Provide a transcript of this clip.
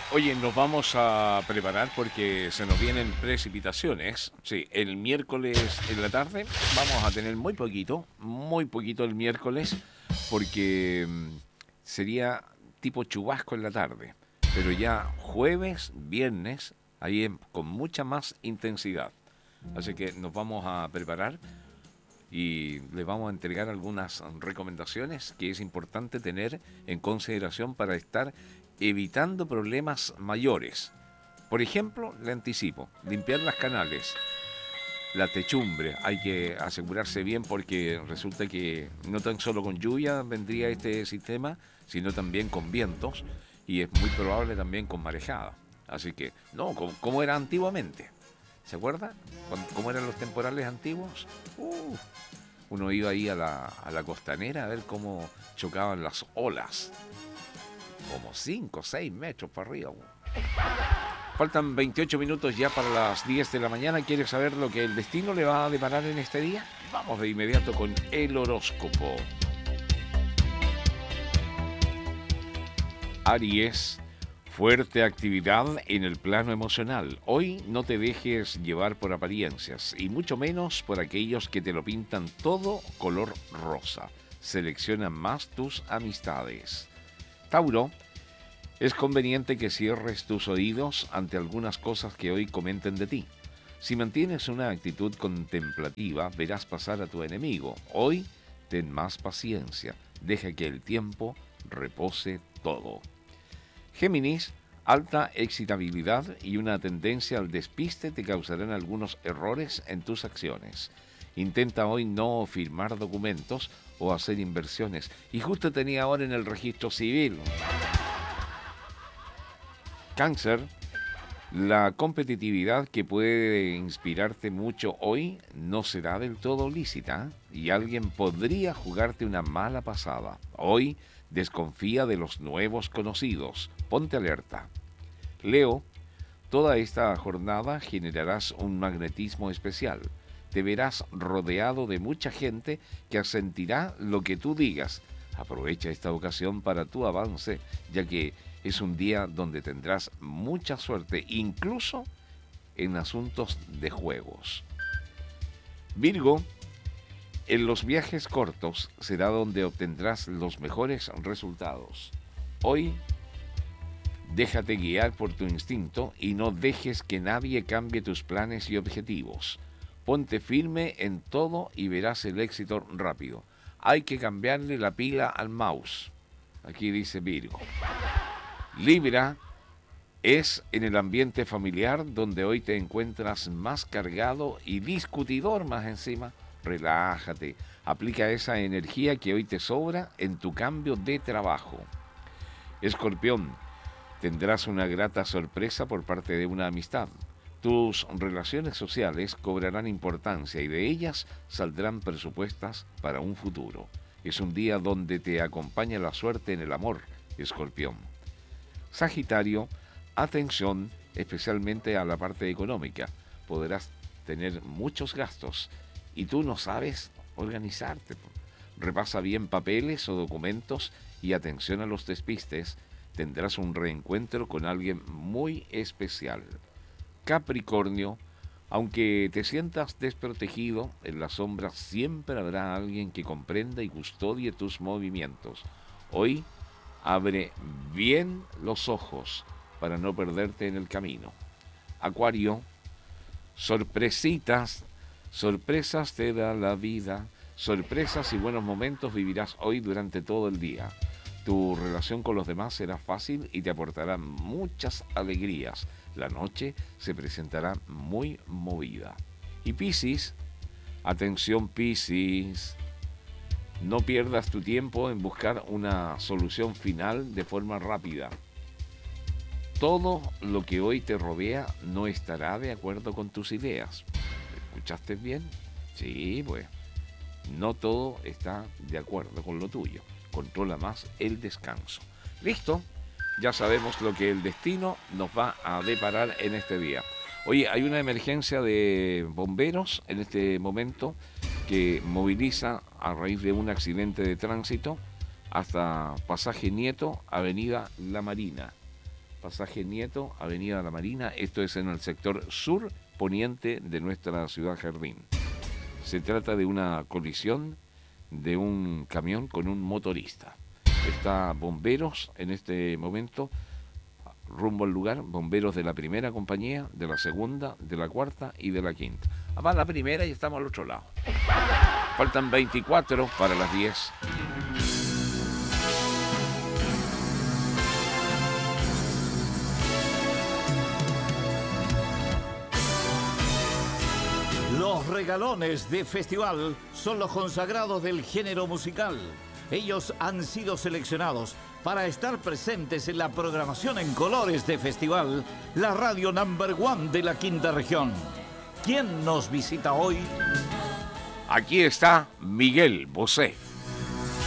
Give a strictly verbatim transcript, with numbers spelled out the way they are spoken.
Oye, nos vamos a preparar porque se nos vienen precipitaciones. Sí, el miércoles en la tarde vamos a tener muy poquito, muy poquito el miércoles, porque mm, sería tipo chubasco en la tarde. Pero ya jueves, viernes, ahí em- con mucha más intensidad. Así que nos vamos a preparar y les vamos a entregar algunas recomendaciones que es importante tener en consideración para estar evitando problemas mayores. Por ejemplo, le anticipo, limpiar las canales, la techumbre, hay que asegurarse bien porque resulta que no tan solo con lluvia vendría este sistema, sino también con vientos y es muy probable también con marejada. Así que, no, como, como era antiguamente. ¿Se acuerda? Cuando- ¿Cómo eran los temporales antiguos? Uh, uno iba ahí a la, a la costanera a ver cómo chocaban las olas. Como cinco o seis metros para arriba. Faltan veintiocho minutos ya para las diez de la mañana. ¿Quieres saber lo que el destino le va a deparar en este día? Vamos de inmediato con el horóscopo. Aries, fuerte actividad en el plano emocional. Hoy no te dejes llevar por apariencias y mucho menos por aquellos que te lo pintan todo color rosa. Selecciona más tus amistades. Tauro, es conveniente que cierres tus oídos ante algunas cosas que hoy comenten de ti. Si mantienes una actitud contemplativa, verás pasar a tu enemigo. Hoy, ten más paciencia. Deja que el tiempo repose todo. Géminis, alta excitabilidad y una tendencia al despiste te causarán algunos errores en tus acciones. Intenta hoy no firmar documentos o hacer inversiones. Y justo tenía ahora en el registro civil. Cáncer, la competitividad que puede inspirarte mucho hoy no será del todo lícita y alguien podría jugarte una mala pasada. Hoy desconfía de los nuevos conocidos. Ponte alerta. Leo, toda esta jornada generarás un magnetismo especial. Te verás rodeado de mucha gente que asentirá lo que tú digas. Aprovecha esta ocasión para tu avance, ya que es un día donde tendrás mucha suerte, incluso en asuntos de juegos. Virgo, en los viajes cortos será donde obtendrás los mejores resultados. Hoy déjate guiar por tu instinto y no dejes que nadie cambie tus planes y objetivos. Ponte firme en todo y verás el éxito rápido. Hay que cambiarle la pila al mouse. Aquí dice Virgo. Libra, es en el ambiente familiar donde hoy te encuentras más cargado y discutidor más encima. Relájate, aplica esa energía que hoy te sobra en tu cambio de trabajo. Escorpión, tendrás una grata sorpresa por parte de una amistad. Tus relaciones sociales cobrarán importancia y de ellas saldrán presupuestas para un futuro. Es un día donde te acompaña la suerte en el amor, Escorpión. Sagitario, atención especialmente a la parte económica. Podrás tener muchos gastos y tú no sabes organizarte. Repasa bien papeles o documentos y atención a los despistes. Tendrás un reencuentro con alguien muy especial. Capricornio, aunque te sientas desprotegido, en la sombra siempre habrá alguien que comprenda y custodie tus movimientos. Hoy abre bien los ojos para no perderte en el camino. Acuario, sorpresitas, sorpresas te da la vida, sorpresas y buenos momentos vivirás hoy durante todo el día. Tu relación con los demás será fácil y te aportará muchas alegrías. La noche se presentará muy movida. Y Piscis, atención Piscis, no pierdas tu tiempo en buscar una solución final de forma rápida. Todo lo que hoy te rodea no estará de acuerdo con tus ideas. ¿Escuchaste bien? Sí, pues. No todo está de acuerdo con lo tuyo. Controla más el descanso. ¿Listo? Ya sabemos lo que el destino nos va a deparar en este día. Oye, hay una emergencia de bomberos en este momento que moviliza a raíz de un accidente de tránsito hasta Pasaje Nieto, Avenida La Marina. Pasaje Nieto, Avenida La Marina. Esto es en el sector sur poniente de nuestra ciudad Jardín. Se trata de una colisión de un camión con un motorista. Está bomberos en este momento rumbo al lugar, bomberos de la primera compañía, de la segunda, de la cuarta y de la quinta. Va la primera y estamos al otro lado. Faltan veinticuatro para las diez. Los regalones de festival son los consagrados del género musical. Ellos han sido seleccionados para estar presentes en la programación en colores de festival, la radio number one de la quinta región. ¿Quién nos visita hoy? Aquí está Miguel Bosé.